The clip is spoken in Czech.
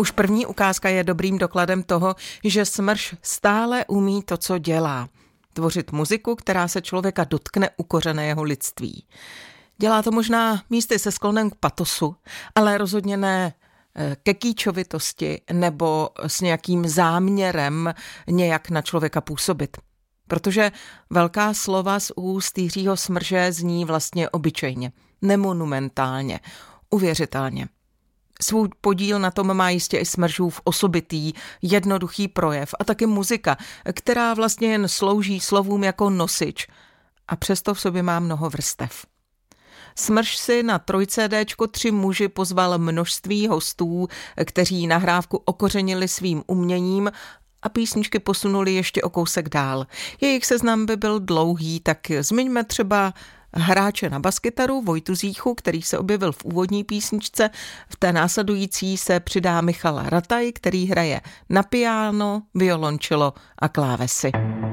Už první ukázka je dobrým dokladem toho, že Smrš stále umí to, co dělá. Tvořit muziku, která se člověka dotkne u kořene jeho lidství. Dělá to možná místy se sklonem k patosu, ale rozhodně ne ke kýčovitosti nebo s nějakým záměrem nějak na člověka působit. Protože velká slova z úst Jiřího Smrže zní vlastně obyčejně, nemonumentálně, uvěřitelně. Svůj podíl na tom má jistě i Smržův osobitý, jednoduchý projev a taky muzika, která vlastně jen slouží slovům jako nosič a přesto v sobě má mnoho vrstev. Smrš si na 3CD 3 muži pozval množství hostů, kteří nahrávku okořenili svým uměním a písničky posunuli ještě o kousek dál. Jejich seznam by byl dlouhý, tak zmiňme třeba hráče na baskytaru Vojtu Zíchu, který se objevil v úvodní písničce. V té následující se přidá Michal Rataj, který hraje na piano, violončelo a klávesy.